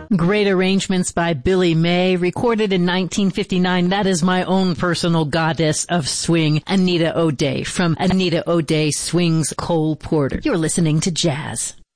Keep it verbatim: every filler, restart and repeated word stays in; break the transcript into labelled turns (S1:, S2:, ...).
S1: Great arrangements by Billy May, recorded in nineteen fifty-nine. That is my own personal goddess of swing, Anita O'Day, from Anita O'Day Swings Cole Porter. You're listening to Jazz.